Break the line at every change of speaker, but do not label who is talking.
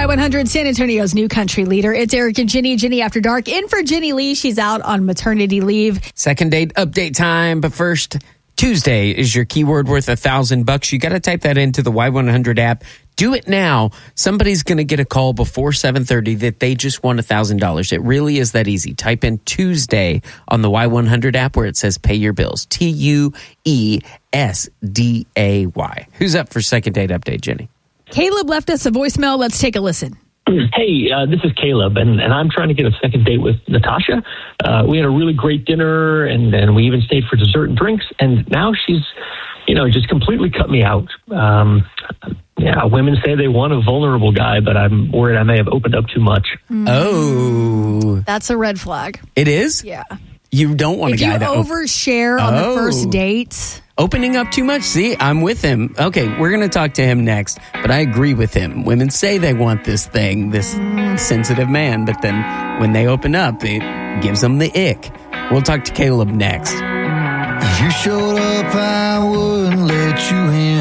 Y100, San Antonio's new country leader. It's Eric and Ginny. Ginny After Dark. In for Ginny Lee. She's out on maternity leave.
Second date update time. But first, Tuesday is your keyword worth $1,000. You got to type that into the Y100 app. Do it now. Somebody's going to get a call before 7:30 that they just won $1,000. It really is that easy. Type in Tuesday on the Y100 app where it says pay your bills. TUESDAY. Who's up for second date update, Jenny?
Caleb left us a voicemail. Let's take a listen.
Hey, this is Caleb, and I'm trying to get a second date with Natasha. We had a really great dinner, and we even stayed for dessert and drinks, and now she's, just completely cut me out. Women say they want a vulnerable guy, but I'm worried I may have opened up too much.
Oh.
That's a red flag.
It is?
Yeah.
You don't want a guy
to overshare on the first date.
Opening up too much? See, I'm with him. Okay, we're going to talk to him next, but I agree with him. Women say they want this thing, this sensitive man, but then when they open up, it gives them the ick. We'll talk to Caleb next.
If you showed up, I wouldn't let you in.